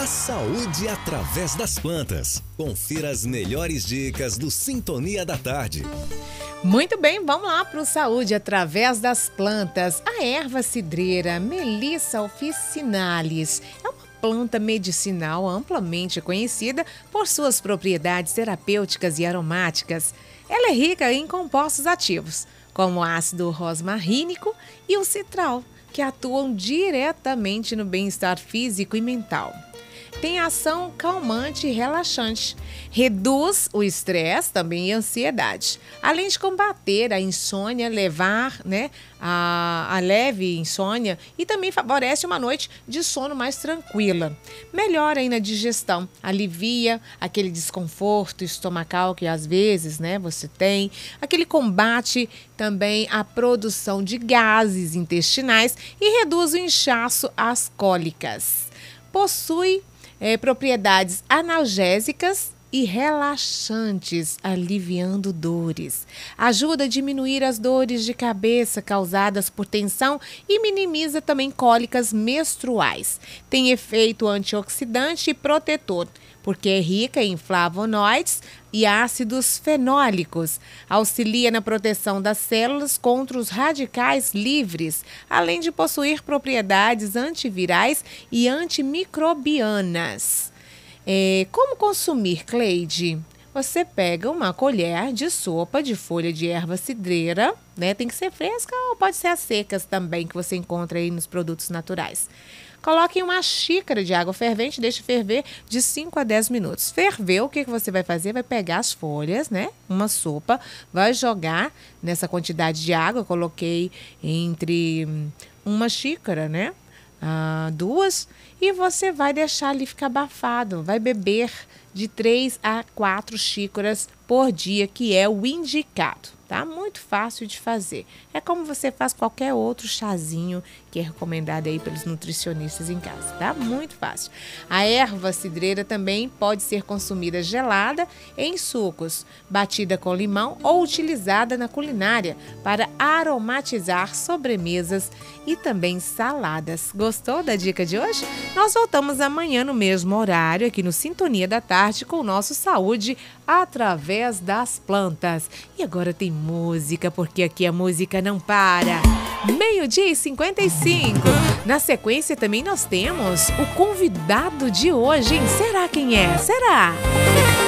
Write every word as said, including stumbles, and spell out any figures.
A saúde através das plantas. Confira as melhores dicas do Sintonia da Tarde. Muito bem, vamos lá para o Saúde através das plantas. A erva cidreira Melissa officinalis é uma planta medicinal amplamente conhecida por suas propriedades terapêuticas e aromáticas. Ela é rica em compostos ativos, como o ácido rosmarínico e o citral, que atuam diretamente no bem-estar físico e mental. Tem ação calmante e relaxante, reduz o estresse também e a ansiedade, além de combater a insônia, levar né, a, a leve insônia e também favorece uma noite de sono mais tranquila. Melhora aí na digestão, alivia aquele desconforto estomacal que às vezes né, você tem, aquele combate também a produção de gases intestinais e reduz o inchaço, as cólicas. Possui É, propriedades analgésicas e relaxantes, aliviando dores. Ajuda a diminuir as dores de cabeça causadas por tensão e minimiza também cólicas menstruais. Tem efeito antioxidante e protetor, porque é rica em flavonoides e ácidos fenólicos. Auxilia na proteção das células contra os radicais livres, além de possuir propriedades antivirais e antimicrobianas. É, como consumir, Cleide? Você pega uma colher de sopa de folha de erva cidreira, né? Tem que ser fresca ou pode ser as secas também, que você encontra aí nos produtos naturais. Coloque em uma xícara de água fervente e deixe ferver de cinco a dez minutos. Ferveu, o que, que você vai fazer? Vai pegar as folhas, né? Uma sopa, vai jogar nessa quantidade de água. Eu coloquei entre uma xícara, né? Ah, duas. E você vai deixar ali ficar abafado. Vai beber de três a quatro xícaras por dia, que é o indicado. Tá? Muito fácil de fazer. É como você faz qualquer outro chazinho que é recomendado aí pelos nutricionistas em casa, tá? Muito fácil. A erva cidreira também pode ser consumida gelada em sucos, batida com limão ou utilizada na culinária para aromatizar sobremesas e também saladas. Gostou da dica de hoje? Nós voltamos amanhã no mesmo horário aqui no Sintonia da Tarde com o nosso Saúde através das plantas. E agora tem música, porque aqui a música não para. Meio-dia e cinquenta e cinco. Na sequência também nós temos o convidado de hoje, hein? Será quem é? Será?